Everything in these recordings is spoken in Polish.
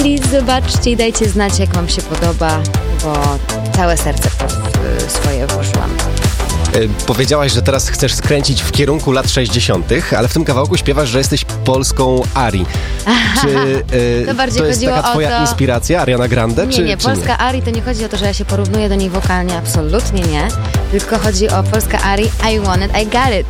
please zobaczcie i dajcie znać, jak wam się podoba, bo całe serce swoje włożyłam. Powiedziałaś, że teraz chcesz skręcić w kierunku lat 60., ale w tym kawałku śpiewasz, że jesteś polską Ari. Czy to jest taka twoja inspiracja, Ariana Grande? Nie, polska Ari to nie chodzi o to, że ja się porównuję do niej wokalnie, absolutnie nie. Tylko chodzi o polska Ari, I want it, I got it.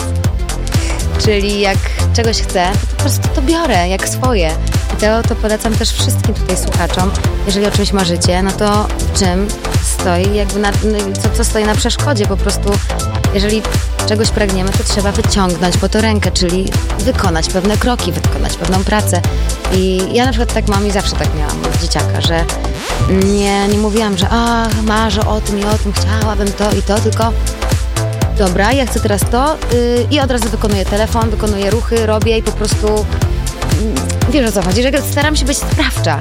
Czyli jak czegoś chcę, to po prostu to biorę jak swoje. I to polecam też wszystkim tutaj słuchaczom. Jeżeli o czymś marzycie, no to w czym stoi, jakby co stoi na przeszkodzie. Po prostu, jeżeli czegoś pragniemy, to trzeba wyciągnąć po to rękę, czyli wykonać pewne kroki, wykonać pewną pracę. I ja na przykład tak mam i zawsze tak miałam od dzieciaka, że nie mówiłam, że marzę o tym i o tym, chciałabym to i to, tylko dobra, ja chcę teraz to i od razu wykonuję telefon, wykonuję ruchy, robię i po prostu wiesz, o co chodzi, że staram się być sprawcza.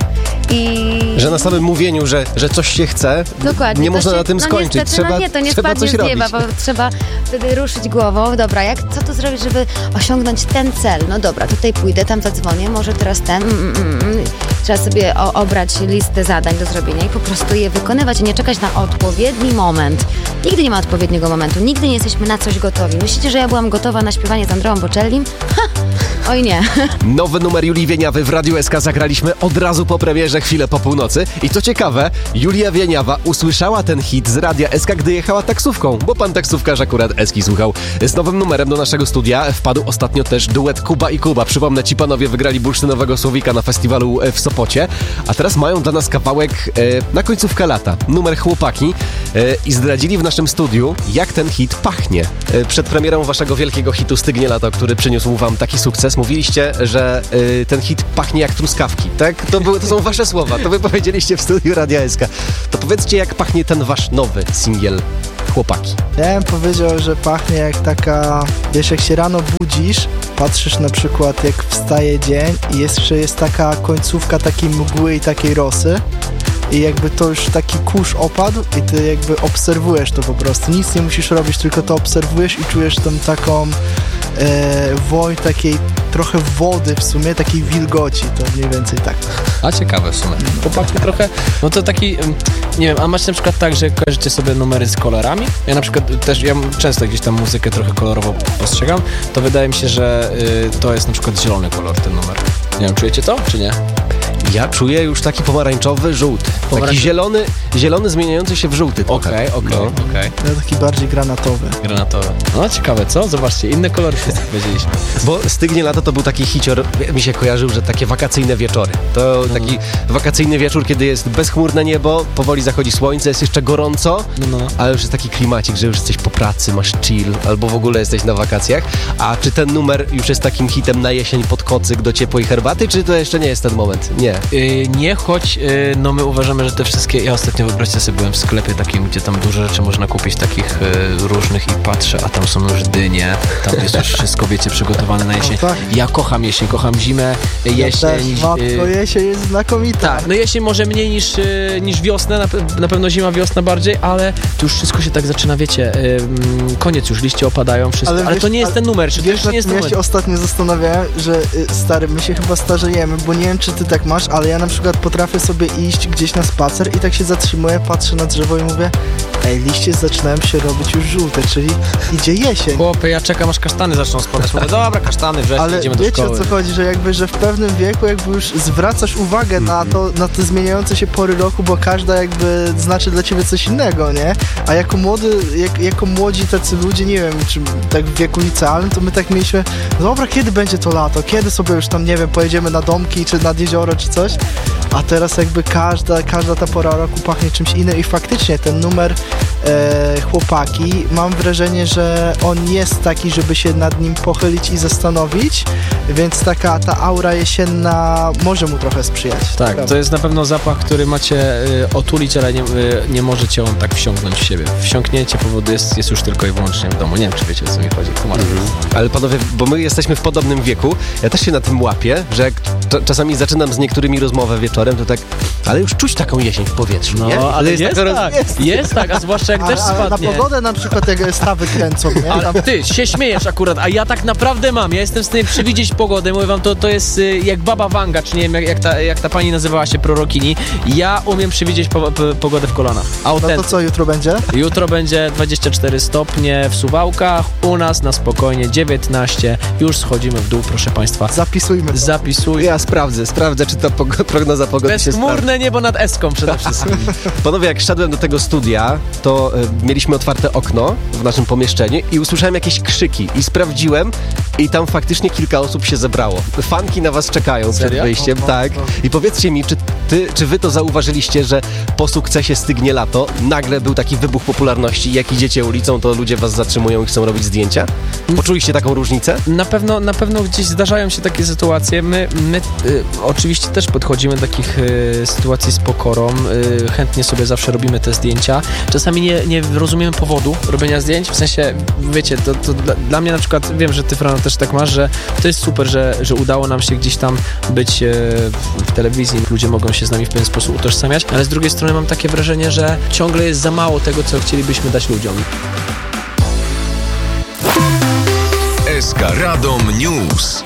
Że na samym mówieniu, że coś się chce, dokładnie, nie można na tym skończyć. Niestety, to nie spadnie z nieba, bo trzeba wtedy ruszyć głową. Dobra, co tu zrobić, żeby osiągnąć ten cel? No dobra, tutaj pójdę, tam zadzwonię, może teraz ten. Trzeba sobie obrać listę zadań do zrobienia i po prostu je wykonywać i nie czekać na odpowiedni moment. Nigdy nie ma odpowiedniego momentu, nigdy nie jesteśmy na coś gotowi. Myślicie, że ja byłam gotowa na śpiewanie z Andreą Bocellim? Oj nie. Nowy numer Julii Wieniawy w Radiu SK zagraliśmy od razu po premierze, chwilę po północy. I co ciekawe, Julia Wieniawa usłyszała ten hit z Radia SK, gdy jechała taksówką, bo pan taksówkarz akurat Eski słuchał. Z nowym numerem do naszego studia wpadł ostatnio też duet Kuba i Kuba. Przypomnę, ci panowie wygrali bursztynowego Słowika na festiwalu w Sopocie, a teraz mają dla nas kawałek na końcówkę lata. Numer Chłopaki i zdradzili w naszym studiu, jak ten hit pachnie. Przed premierą waszego wielkiego hitu Stygnie lato, który przyniósł wam taki sukces, mówiliście, że ten hit pachnie jak truskawki, tak? To są wasze słowa, to wy powiedzieliście w studiu Radia SK. To powiedzcie, jak pachnie ten wasz nowy singiel Chłopaki. Ja bym powiedział, że pachnie jak taka, wiesz, jak się rano budzisz, patrzysz na przykład, jak wstaje dzień i jeszcze jest taka końcówka takiej mgły i takiej rosy i jakby to już taki kurz opadł i ty jakby obserwujesz to po prostu. Nic nie musisz robić, tylko to obserwujesz i czujesz tą taką woń takiej trochę wody w sumie, takiej wilgoci, to mniej więcej tak. A ciekawe w sumie. Chłopaki trochę, no to taki, nie wiem, a macie na przykład tak, że kojarzycie sobie numery z kolorami? Ja na przykład też, ja często gdzieś tam muzykę trochę kolorowo postrzegam, to wydaje mi się, że to jest na przykład zielony kolor, ten numer. Nie wiem, czujecie to, czy nie? Ja czuję już taki pomarańczowy, żółty. Taki zielony zmieniający się w żółty. Okej. Ja taki bardziej granatowy. No ciekawe, co? Zobaczcie, inne kolory wszyscy powiedzieliśmy. Bo Stygnie lato to był taki hicior, mi się kojarzył, że takie wakacyjne wieczory. To taki wakacyjny wieczór, kiedy jest bezchmurne niebo, powoli zachodzi słońce, jest jeszcze gorąco, ale już jest taki klimacik, że już jesteś po pracy, masz chill, albo w ogóle jesteś na wakacjach. A czy ten numer już jest takim hitem na jesień pod kocyk do ciepłej herbaty, czy to jeszcze nie jest ten moment? Nie. Nie, choć no my uważamy, że te wszystkie, ja ostatnio wyobraźcie sobie, byłem w sklepie takim, gdzie tam dużo rzeczy można kupić takich różnych i patrzę, a tam są już dynie, tam jest już wszystko, wiecie, przygotowane na jesień. No tak. Ja kocham jesień, kocham zimę, jesień. Jesień jest znakomita. Tak, no jesień może mniej niż wiosnę, na pewno zima, wiosna bardziej, ale to już wszystko się tak zaczyna, wiecie, koniec już, liście opadają, wszystko, ale to nie jest ten numer, czy wiesz, to nie jest ten numer. Ja się ostatnio zastanawiałem, że stary, my się chyba starzejemy, bo nie wiem, czy ty tak masz, ale ja na przykład potrafię sobie iść gdzieś na spacer i tak się zatrzymuję, patrzę na drzewo i mówię, liście zaczynają się robić już żółte, czyli idzie jesień. Chłopie, ja czekam, aż kasztany zaczną spadać. Mówię, dobra, kasztany, wreszcie idziemy do szkoły. Ale wiecie, o co chodzi, że jakby, że w pewnym wieku jakby już zwracasz uwagę na te zmieniające się pory roku, bo każda jakby znaczy dla ciebie coś innego, nie? A jako młodzi tacy ludzie, nie wiem, czy tak w wieku licealnym, to my tak mieliśmy, dobra, kiedy będzie to lato? Kiedy sobie już tam, nie wiem, pojedziemy na domki, czy nad jezioro, czy coś? A teraz jakby każda ta pora roku pachnie czymś innym i faktycznie ten numer Chłopaki, mam wrażenie, że on jest taki, żeby się nad nim pochylić i zastanowić, więc taka ta aura jesienna może mu trochę sprzyjać. Tak, prawda? To jest na pewno zapach, który macie otulić, ale nie możecie on tak wsiąknąć w siebie. Wsiąknięcie powodu jest już tylko i wyłącznie w domu. Nie wiem, czy wiecie, o co mi chodzi. Ale panowie, bo my jesteśmy w podobnym wieku, ja też się na tym łapię, że jak czasami zaczynam z niektórymi rozmowę wieczorem, to tak, Ale już czuć taką jesień w powietrzu, nie? No, ale jest tak, a zwłaszcza jak deszcz spadnie. Na pogodę na przykład jak stawy kręcą, nie? Ale ty się śmiejesz akurat, a ja tak naprawdę mam. Ja jestem w stanie przewidzieć pogodę. Mówię wam, to jest jak Baba Wanga, czy nie wiem, jak ta pani nazywała się, prorokini. Ja umiem przewidzieć pogodę w kolanach. No to co jutro będzie? Jutro będzie 24 stopnie w Suwałkach, u nas na spokojnie 19. Już schodzimy w dół, proszę państwa. Zapisujmy to. Ja sprawdzę, czy ta prognoza pogody się sprawdza. Bezchmurne niebo nad Eską przede wszystkim. Panowie, jak szedłem do tego studia, to mieliśmy otwarte okno w naszym pomieszczeniu i usłyszałem jakieś krzyki i sprawdziłem i tam faktycznie kilka osób się zebrało. Fanki na was czekają przed wyjściem, tak. I powiedzcie mi, czy wy to zauważyliście, że po sukcesie Stygnie lato nagle był taki wybuch popularności, jak idziecie ulicą, to ludzie was zatrzymują i chcą robić zdjęcia? Poczuliście taką różnicę? Na pewno gdzieś zdarzają się takie sytuacje. My oczywiście też podchodzimy do takich sytuacji z pokorą. Chętnie sobie zawsze robimy te zdjęcia. Czasami nie rozumiemy powodu robienia zdjęć. W sensie, wiecie, to dla mnie na przykład, wiem, że ty, Frano, też tak masz, że to jest super, że udało nam się gdzieś tam być w telewizji. Ludzie mogą się z nami w pewien sposób utożsamiać, ale z drugiej strony mam takie wrażenie, że ciągle jest za mało tego, co chcielibyśmy dać ludziom. SK Radom News.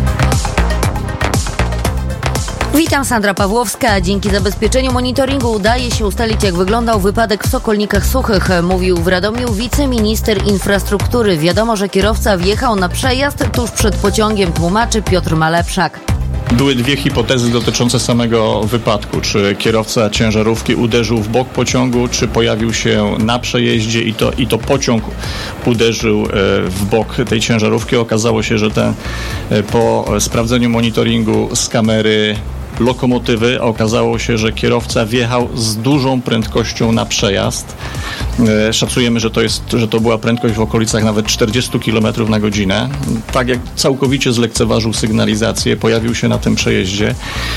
Witam, Sandra Pawłowska. Dzięki zabezpieczeniu monitoringu udaje się ustalić, jak wyglądał wypadek w Sokolnikach Suchych, mówił w Radomiu wiceminister infrastruktury. Wiadomo, że kierowca wjechał na przejazd tuż przed pociągiem, tłumaczy Piotr Malepszak. Były dwie hipotezy dotyczące samego wypadku. Czy kierowca ciężarówki uderzył w bok pociągu, czy pojawił się na przejeździe i to pociąg uderzył w bok tej ciężarówki. Okazało się, że po sprawdzeniu monitoringu z kamery lokomotywy okazało się, że kierowca wjechał z dużą prędkością na przejazd. Szacujemy, że to była prędkość w okolicach nawet 40 km na godzinę. Tak jak całkowicie zlekceważył sygnalizację, pojawił się na tym przejeździe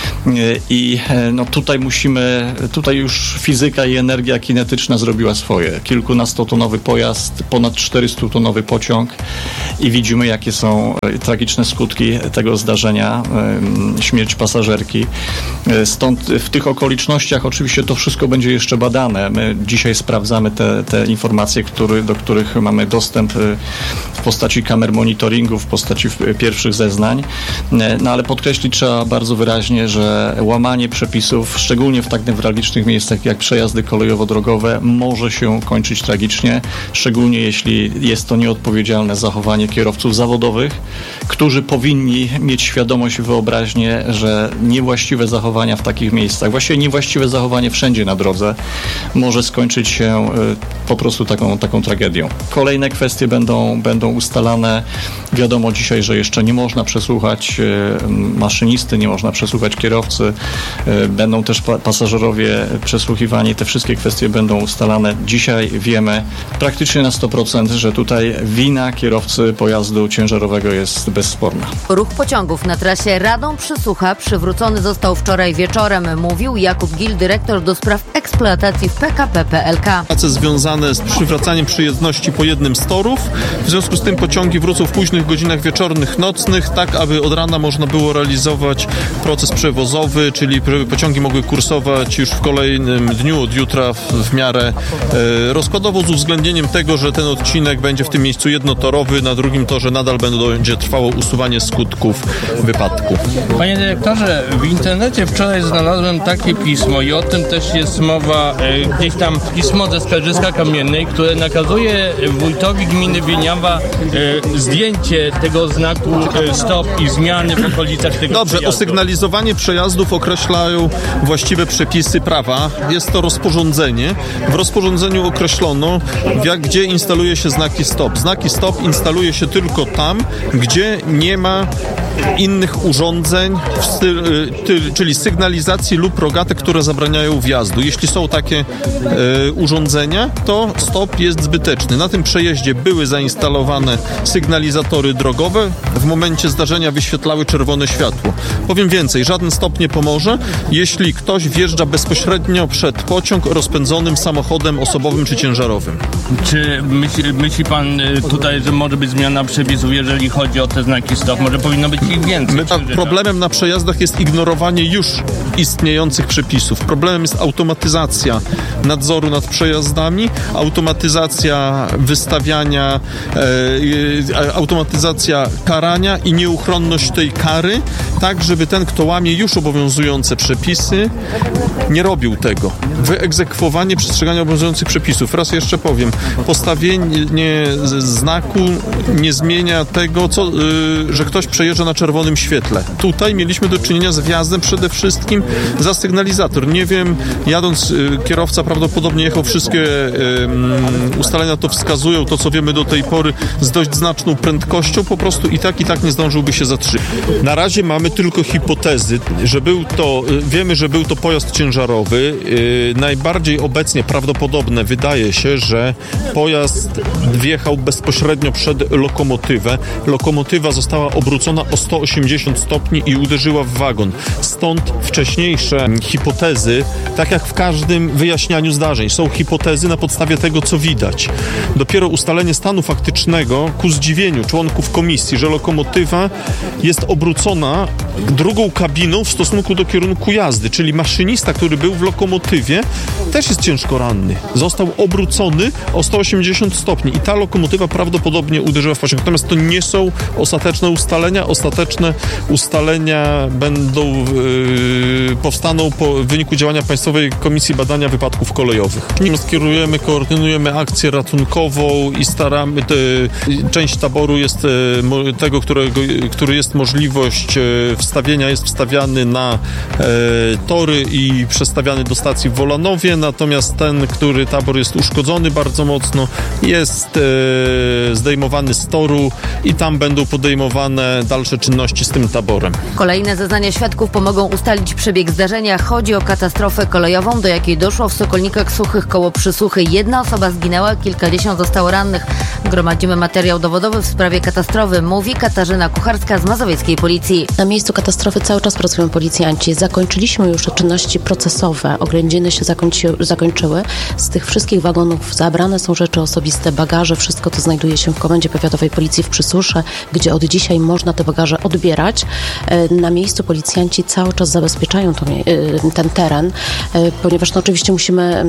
i tutaj już fizyka i energia kinetyczna zrobiła swoje. Kilkunastotonowy pojazd, ponad 400-tonowy pociąg i widzimy, jakie są tragiczne skutki tego zdarzenia, śmierć pasażerki. Stąd w tych okolicznościach oczywiście to wszystko będzie jeszcze badane. My dzisiaj sprawdzamy te informacje, do których mamy dostęp w postaci kamer monitoringu, w postaci pierwszych zeznań. No ale podkreślić trzeba bardzo wyraźnie, że łamanie przepisów, szczególnie w tak newralgicznych miejscach jak przejazdy kolejowo-drogowe, może się kończyć tragicznie, szczególnie jeśli jest to nieodpowiedzialne zachowanie kierowców zawodowych, którzy powinni mieć świadomość i wyobraźnię, że niewłaściwe zachowania w takich miejscach, właściwie niewłaściwe zachowanie wszędzie na drodze może skończyć się po prostu taką tragedią. Kolejne kwestie będą ustalane. Wiadomo dzisiaj, że jeszcze nie można przesłuchać maszynisty, nie można przesłuchać kierowcy. Będą też pasażerowie przesłuchiwani. Te wszystkie kwestie będą ustalane. Dzisiaj wiemy praktycznie na 100%, że tutaj wina kierowcy pojazdu ciężarowego jest bezsporna. Ruch pociągów na trasie Radom-Przysłucha przywrócony został wczoraj wieczorem, mówił Jakub Gil, dyrektor do spraw eksploatacji w PKP PLK. Prace związane z przywracaniem przyjezdności po jednym z torów. W związku z tym pociągi wrócą w późnych godzinach wieczornych, nocnych, tak aby od rana można było realizować proces przewozowy, czyli pociągi mogły kursować już w kolejnym dniu, od jutra w miarę rozkładowo, z uwzględnieniem tego, że ten odcinek będzie w tym miejscu jednotorowy, na drugim torze nadal będzie trwało usuwanie skutków wypadku. Panie dyrektorze, w internecie wczoraj znalazłem takie pismo i o tym też jest mowa, gdzieś tam pismo ze Skarżyska Kamiennej, które nakazuje wójtowi gminy Wieniawa zdjęcie tego znaku stop i zmiany w okolicach tego Dobrze, przejazdu. Osygnalizowanie przejazdów określają właściwe przepisy prawa. Jest to rozporządzenie. W rozporządzeniu określono, gdzie instaluje się znaki stop. Znaki stop instaluje się tylko tam, gdzie nie ma innych urządzeń, czyli sygnalizacji lub rogatek, które zabraniają wjazdu. Jeśli są takie urządzenia, to stop jest zbyteczny. Na tym przejeździe były zainstalowane sygnalizatory drogowe. W momencie zdarzenia wyświetlały czerwone światło. Powiem więcej, żaden stop nie pomoże, jeśli ktoś wjeżdża bezpośrednio przed pociąg rozpędzonym samochodem osobowym czy ciężarowym. Czy myśli pan tutaj, że może być zmiana przepisów, jeżeli chodzi o te znaki stop? Może powinno być ich więcej? Problemem na przejazdach jest ignorowanie egzekwowanie już istniejących przepisów. Problemem jest automatyzacja nadzoru nad przejazdami, automatyzacja wystawiania, automatyzacja karania i nieuchronność tej kary, tak żeby ten, kto łamie już obowiązujące przepisy, nie robił tego. Wyegzekwowanie przestrzegania obowiązujących przepisów. Raz jeszcze powiem, postawienie znaku nie zmienia tego, że ktoś przejeżdża na czerwonym świetle. Tutaj mieliśmy do czynienia z wjazdem przede wszystkim za sygnalizator. Nie wiem, jadąc, kierowca prawdopodobnie jechał, wszystkie ustalenia to wskazują, to co wiemy do tej pory, z dość znaczną prędkością, po prostu i tak nie zdążyłby się zatrzymać. Na razie mamy tylko hipotezy, że wiemy, że był to pojazd ciężarowy. Najbardziej obecnie prawdopodobne wydaje się, że pojazd wjechał bezpośrednio przed lokomotywę. Lokomotywa została obrócona o 180 stopni i uderzyła w wagon. Stąd wcześniejsze hipotezy, tak jak w każdym wyjaśnianiu zdarzeń, są hipotezy na podstawie tego, co widać. Dopiero ustalenie stanu faktycznego ku zdziwieniu członków komisji, że lokomotywa jest obrócona drugą kabiną w stosunku do kierunku jazdy, czyli maszynista, który był w lokomotywie, też jest ciężko ranny. Został obrócony o 180 stopni i ta lokomotywa prawdopodobnie uderzyła w pociąg. Natomiast to nie są ostateczne ustalenia. Ostateczne ustalenia powstaną po wyniku działania Państwowej Komisji Badania Wypadków Kolejowych. Koordynujemy akcję ratunkową i staramy, część taboru jest tego, który jest możliwość wstawienia, jest wstawiany na tory i przestawiany do stacji w Wolanowie, natomiast ten, który tabor jest uszkodzony bardzo mocno, jest zdejmowany z toru i tam będą podejmowane dalsze czynności z tym taborem. Kolejne zeznania świadków pomogą ustalić przebieg zdarzenia. Chodzi o katastrofę kolejową, do jakiej doszło w Sokolnikach Suchych koło Przysłuchy. 1 osoba zginęła, kilkadziesiąt zostało rannych. Gromadzimy materiał dowodowy w sprawie katastrofy, mówi Katarzyna Kucharska z mazowieckiej policji. Na miejscu katastrofy cały czas pracują policjanci. Zakończyliśmy już czynności procesowe. Oględziny się zakończyły. Z tych wszystkich wagonów zabrane są rzeczy osobiste, bagaże, wszystko to znajduje się w Komendzie Powiatowej Policji w Przysusze, gdzie od dzisiaj można te bagaże odbierać. Na miejscu policjanci cały czas zabezpieczają ten teren, ponieważ oczywiście musimy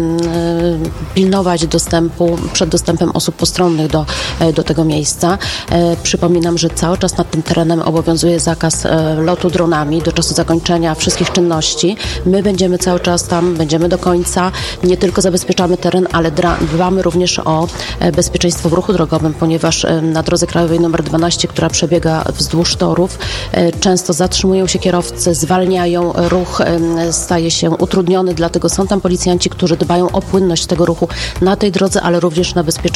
pilnować przed dostępem osób postronnych do tego miejsca. Przypominam, że cały czas nad tym terenem obowiązuje zakaz lotu dronami do czasu zakończenia wszystkich czynności. My będziemy cały czas tam, będziemy do końca. Nie tylko zabezpieczamy teren, ale dbamy również o bezpieczeństwo w ruchu drogowym, ponieważ na drodze krajowej nr 12, która przebiega wzdłuż torów, często zatrzymują się kierowcy, zwalniają, ruch staje się utrudniony, dlatego są tam policjanci, którzy dbają o płynność tego ruchu na tej drodze, ale również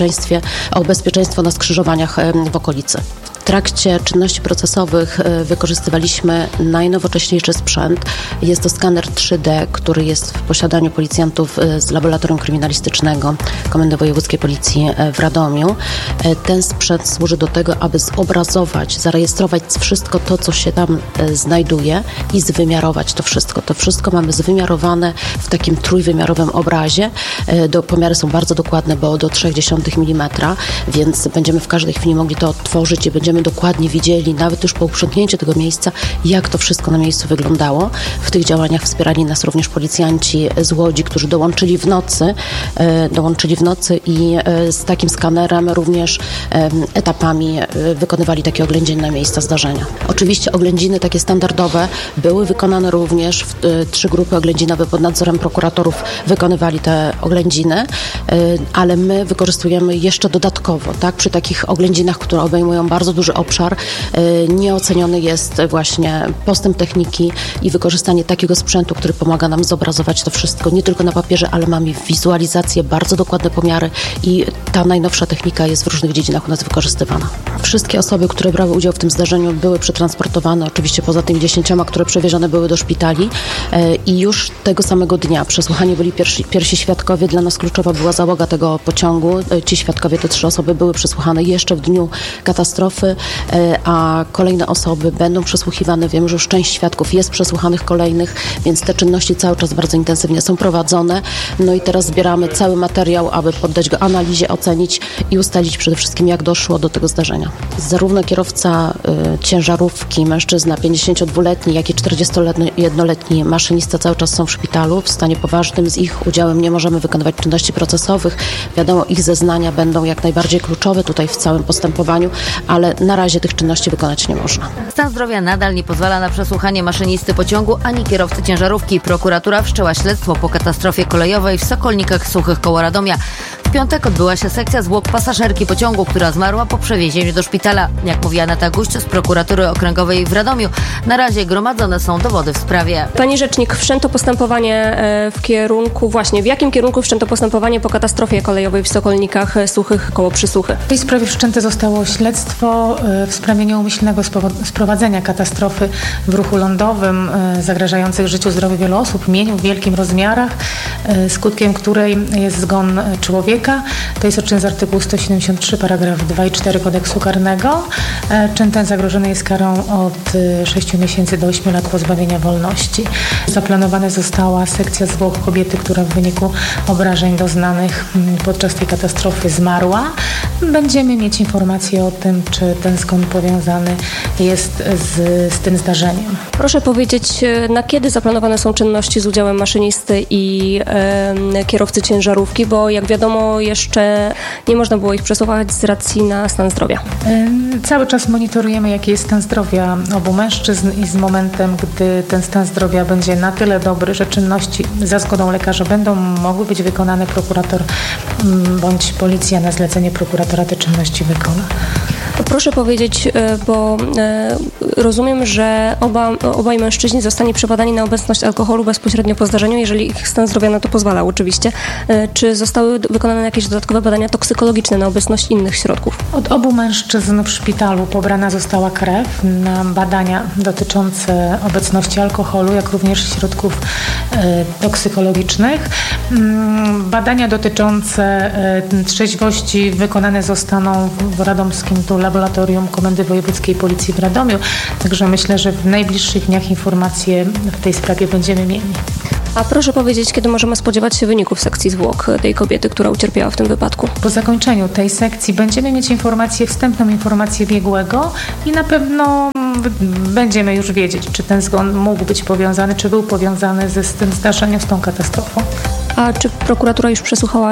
o bezpieczeństwo na skrzyżowaniach w okolicy. W trakcie czynności procesowych wykorzystywaliśmy najnowocześniejszy sprzęt. Jest to skaner 3D, który jest w posiadaniu policjantów z Laboratorium Kryminalistycznego Komendy Wojewódzkiej Policji w Radomiu. Ten sprzęt służy do tego, aby zobrazować, zarejestrować wszystko to, co się tam znajduje i zwymiarować to wszystko. To wszystko mamy zwymiarowane w takim trójwymiarowym obrazie. Pomiary są bardzo dokładne, bo do 0,3 mm, więc będziemy w każdej chwili mogli to odtworzyć i będziemy dokładnie widzieli, nawet już po uprzątnięciu tego miejsca, jak to wszystko na miejscu wyglądało. W tych działaniach wspierali nas również policjanci z Łodzi, którzy dołączyli w nocy i z takim skanerem również etapami wykonywali takie oględziny na miejsca zdarzenia. Oczywiście oględziny takie standardowe były wykonane również, 3 grupy oględzinowe pod nadzorem prokuratorów wykonywali te oględziny, ale my wykorzystujemy jeszcze dodatkowo, tak, przy takich oględzinach, które obejmują bardzo duży obszar, nieoceniony jest właśnie postęp techniki i wykorzystanie takiego sprzętu, który pomaga nam zobrazować to wszystko, nie tylko na papierze, ale mamy wizualizację, bardzo dokładne pomiary i ta najnowsza technika jest w różnych dziedzinach u nas wykorzystywana. Wszystkie osoby, które brały udział w tym zdarzeniu, były przetransportowane, oczywiście poza tymi 10, które przewiezione były do szpitali i już tego samego dnia przesłuchani byli pierwsi świadkowie. Dla nas kluczowa była załoga tego pociągu. Ci świadkowie, te 3 osoby były przesłuchane jeszcze w dniu katastrofy. osoby, a kolejne osoby będą przesłuchiwane. Wiem, że już część świadków jest przesłuchanych kolejnych, więc te czynności cały czas bardzo intensywnie są prowadzone. No i teraz zbieramy cały materiał, aby poddać go analizie, ocenić i ustalić przede wszystkim, jak doszło do tego zdarzenia. Zarówno kierowca ciężarówki, mężczyzna 52-letni, jak i 41-letni maszynista cały czas są w szpitalu w stanie poważnym. Z ich udziałem nie możemy wykonywać czynności procesowych. Wiadomo, ich zeznania będą jak najbardziej kluczowe tutaj w całym postępowaniu, ale na razie tych czynności wykonać nie można. Stan zdrowia nadal nie pozwala na przesłuchanie maszynisty pociągu ani kierowcy ciężarówki. Prokuratura wszczęła śledztwo po katastrofie kolejowej w Sokolnikach Suchych koło Radomia. W piątek odbyła się sekcja zwłok pasażerki pociągu, która zmarła po przewiezieniu do szpitala. Jak mówi Aneta Guść z prokuratury okręgowej w Radomiu, na razie gromadzone są dowody w sprawie. Pani rzecznik, wszczęto postępowanie w jakim kierunku wszczęto postępowanie po katastrofie kolejowej w Sokolnikach Suchych koło Przysuchy? W tej sprawie wszczęte zostało śledztwo w sprawie nieumyślnego sprowadzenia katastrofy w ruchu lądowym zagrażających życiu, zdrowiu wielu osób, mieniu w wielkim rozmiarach, skutkiem której jest zgon człowieka. To jest odczyn z artykułu 173 paragraf 2 i 4 kodeksu karnego. Czyn ten zagrożony jest karą od 6 miesięcy do 8 lat pozbawienia wolności. Zaplanowana została sekcja zwłok kobiety, która w wyniku obrażeń doznanych podczas tej katastrofy zmarła. Będziemy mieć informacje o tym, czy ten zgon powiązany jest z tym zdarzeniem. Proszę powiedzieć, na kiedy zaplanowane są czynności z udziałem maszynisty i kierowcy ciężarówki, bo jak wiadomo jeszcze nie można było ich przesłuchać z racji na stan zdrowia. Cały czas monitorujemy, jaki jest stan zdrowia obu mężczyzn i z momentem, gdy ten stan zdrowia będzie na tyle dobry, że czynności za zgodą lekarza będą mogły być wykonane, prokurator bądź policja na zlecenie prokuratora te czynności wykona. Proszę powiedzieć, bo rozumiem, że obaj mężczyźni zostali przebadani na obecność alkoholu bezpośrednio po zdarzeniu, jeżeli ich stan zdrowia na to pozwala oczywiście. Czy zostały wykonane jakieś dodatkowe badania toksykologiczne na obecność innych środków? Od obu mężczyzn w szpitalu pobrana została krew na badania dotyczące obecności alkoholu, jak również środków toksykologicznych. Badania dotyczące trzeźwości wykonane zostaną w radomskim laboratorium Komendy Wojewódzkiej Policji w Radomiu. Także myślę, że w najbliższych dniach informacje w tej sprawie będziemy mieli. A proszę powiedzieć, kiedy możemy spodziewać się wyników sekcji zwłok tej kobiety, która ucierpiała w tym wypadku? Po zakończeniu tej sekcji będziemy mieć wstępną informację biegłego i na pewno będziemy już wiedzieć, czy ten zgon mógł być powiązany, czy był powiązany z tym zdarzeniem, z tą katastrofą. A czy prokuratura już przesłuchała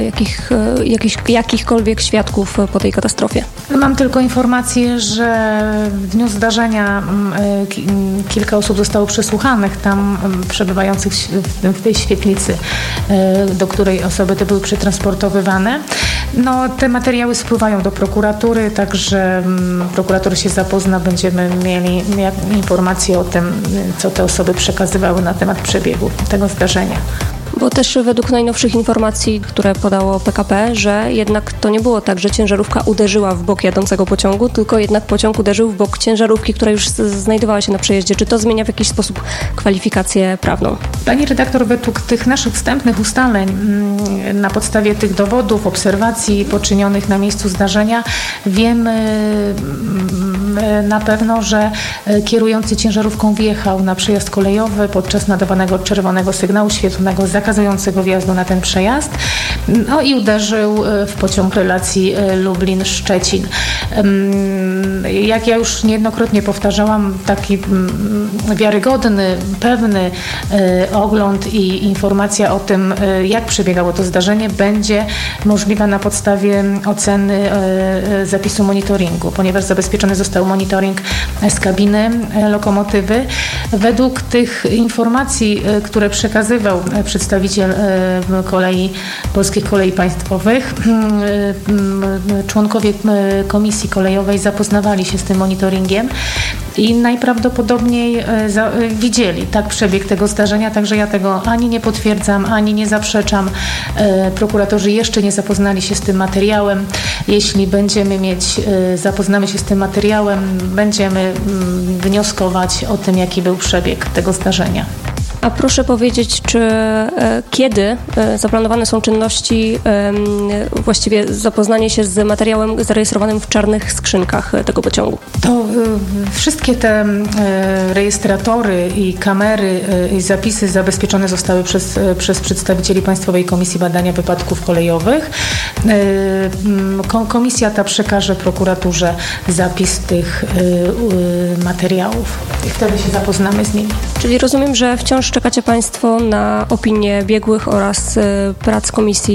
jakichkolwiek świadków po tej katastrofie? Mam tylko informację, że w dniu zdarzenia kilka osób zostało przesłuchanych, tam przebywających w tej świetlicy, do której osoby te były przetransportowywane. No, te materiały spływają do prokuratury, także prokurator się zapozna, będziemy mieli informacje o tym, co te osoby przekazywały na temat przebiegu tego zdarzenia. Bo też według najnowszych informacji, które podało PKP, że jednak to nie było tak, że ciężarówka uderzyła w bok jadącego pociągu, tylko jednak pociąg uderzył w bok ciężarówki, która już znajdowała się na przejeździe. Czy to zmienia w jakiś sposób kwalifikację prawną? Pani redaktor, według tych naszych wstępnych ustaleń, na podstawie tych dowodów, obserwacji poczynionych na miejscu zdarzenia, wiemy na pewno, że kierujący ciężarówką wjechał na przejazd kolejowy podczas nadawanego czerwonego sygnału świetlnego zakazującego wjazdu na ten przejazd, no i uderzył w pociąg relacji Lublin-Szczecin. Jak ja już niejednokrotnie powtarzałam, taki wiarygodny, pewny ogląd i informacja o tym, jak przebiegało to zdarzenie, będzie możliwa na podstawie oceny zapisu monitoringu, ponieważ zabezpieczony został monitoring z kabiny lokomotywy. Według tych informacji, które przekazywał przedstawiciel Polskich Kolei Państwowych, członkowie Komisji Kolejowej zapoznawali się z tym monitoringiem i najprawdopodobniej widzieli tak przebieg tego zdarzenia, także ja tego ani nie potwierdzam, ani nie zaprzeczam. Prokuratorzy jeszcze nie zapoznali się z tym materiałem. Jeśli zapoznamy się z tym materiałem, będziemy wnioskować o tym, jaki był przebieg tego zdarzenia. A proszę powiedzieć, czy kiedy zaplanowane są czynności, właściwie zapoznanie się z materiałem zarejestrowanym w czarnych skrzynkach tego pociągu? To wszystkie te rejestratory i kamery i zapisy zabezpieczone zostały przez przedstawicieli Państwowej Komisji Badania Wypadków Kolejowych. Komisja ta przekaże prokuraturze zapis tych materiałów i wtedy się zapoznamy z nimi. Czyli rozumiem, że wciąż czekacie Państwo na opinię biegłych oraz prac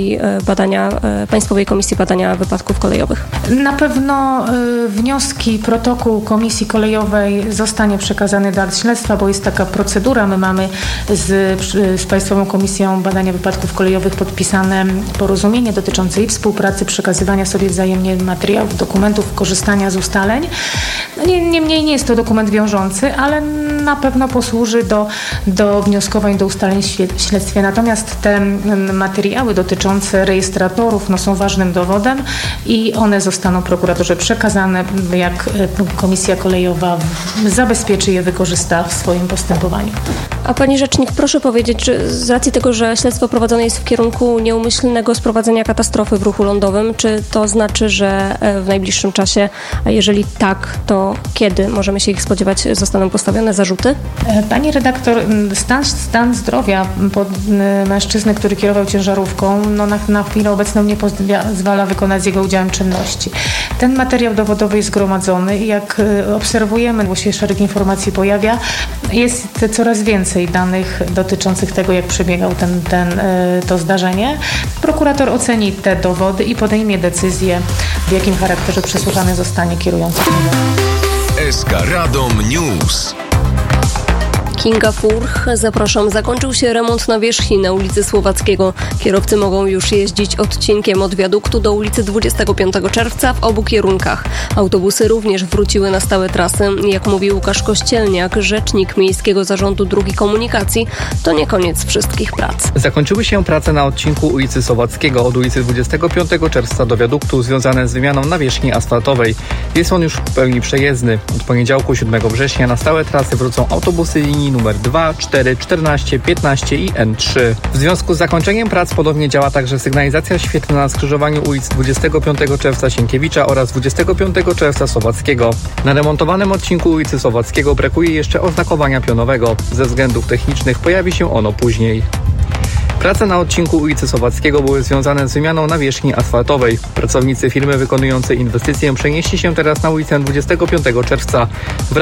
Państwowej Komisji Badania Wypadków Kolejowych. Na pewno wnioski, protokół Komisji Kolejowej zostanie przekazany do akt śledztwa, bo jest taka procedura. My mamy z Państwową Komisją Badania Wypadków Kolejowych podpisane porozumienie dotyczące i współpracy, przekazywania sobie wzajemnie materiałów, dokumentów, korzystania z ustaleń. Niemniej nie jest to dokument wiążący, ale na pewno posłuży do wnioskowań, do ustaleń w śledztwie. Natomiast te materiały dotyczące rejestratorów są ważnym dowodem i one zostaną prokuraturze przekazane, jak Komisja Kolejowa zabezpieczy je, wykorzysta w swoim postępowaniu. A Pani Rzecznik, proszę powiedzieć, czy z racji tego, że śledztwo prowadzone jest w kierunku nieumyślnego sprowadzenia katastrofy w ruchu lądowym, czy to znaczy, że w najbliższym czasie, a jeżeli tak, to kiedy możemy się ich spodziewać, zostaną postawione zarzuty? Pani redaktor, stan zdrowia mężczyzny, który kierował ciężarówką, na chwilę obecną nie pozwala wykonać z jego udziałem czynności. Ten materiał dowodowy jest zgromadzony i jak obserwujemy, bo się szereg informacji pojawia, jest coraz więcej danych dotyczących tego, jak przebiegał to zdarzenie. Prokurator oceni te dowody i podejmie decyzję, w jakim charakterze przesłuchany zostanie kierujący. SK Radom News. Kinga Furch, zapraszam. Zakończył się remont nawierzchni na ulicy Słowackiego. Kierowcy mogą już jeździć odcinkiem od wiaduktu do ulicy 25 czerwca w obu kierunkach. Autobusy również wróciły na stałe trasy. Jak mówi Łukasz Kościelniak, rzecznik Miejskiego Zarządu Dróg i Komunikacji, to nie koniec wszystkich prac. Zakończyły się prace na odcinku ulicy Słowackiego od ulicy 25 czerwca do wiaduktu związane z wymianą nawierzchni asfaltowej. Jest on już w pełni przejezdny. Od poniedziałku 7 września na stałe trasy wrócą autobusy linii numer 2, 4, 14, 15 i N3. W związku z zakończeniem prac ponownie działa także sygnalizacja świetlna na skrzyżowaniu ulic 25 czerwca Sienkiewicza oraz 25 czerwca Słowackiego. Na remontowanym odcinku ulicy Słowackiego brakuje jeszcze oznakowania pionowego. Ze względów technicznych pojawi się ono później. Prace na odcinku ulicy Słowackiego były związane z wymianą nawierzchni asfaltowej. Pracownicy firmy wykonującej inwestycję przenieśli się teraz na ulicę 25 czerwca.